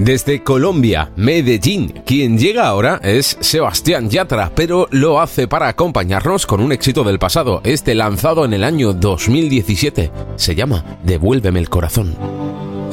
Desde Colombia, Medellín, quien llega ahora es Sebastián Yatra, pero lo hace para acompañarnos con un éxito del pasado, lanzado en el año 2017. Se llama Devuélveme el corazón.